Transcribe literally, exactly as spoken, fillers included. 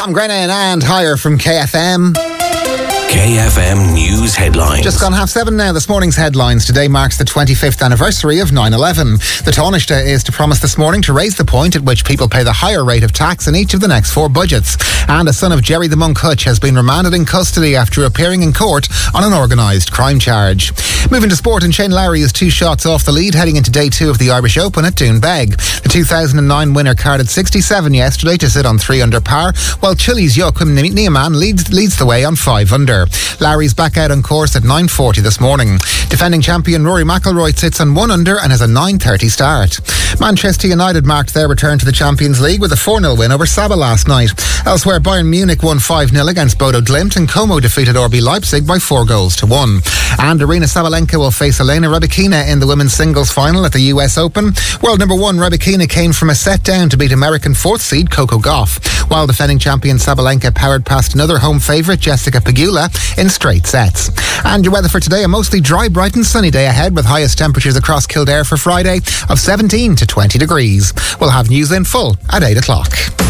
Tom Grennan and Higher from K F M. K F M News Headlines. Just gone half seven now. This morning's headlines. Today marks the twenty-fifth anniversary of nine eleven. The Taoiseach is to promise this morning to raise the point at which people pay the higher rate of tax in each of the next four budgets. And a son of Jerry the Monk Hutch has been remanded in custody after appearing in court on an organised crime charge. Moving to sport, and Shane Lowry is two shots off the lead heading into day two of the Irish Open at Doonbeg. The two thousand nine winner carded sixty-seven yesterday to sit on three under par, while Chile's Joachim Niemann leads, leads the way on five under. Lowry's back out on course at nine forty this morning. Defending champion Rory McIlroy sits on one under and has a nine thirty start. Manchester United marked their return to the Champions League with a four nil win over Saba last night. Elsewhere, Bayern Munich won five nil against Bodo Glimt, and Como defeated R B Leipzig by four goals to one. And Arina Sabalenka will face Elena Rybakina in the women's singles final at the U S Open. World number one Rybakina came from a set down to beat American fourth seed Coco Gauff, while defending champion Sabalenka powered past another home favourite Jessica Pegula in straight sets. And your weather for today: a mostly dry, bright and sunny day ahead, with highest temperatures across Kildare for Friday of seventeen to twenty degrees. We'll have news in full at eight o'clock.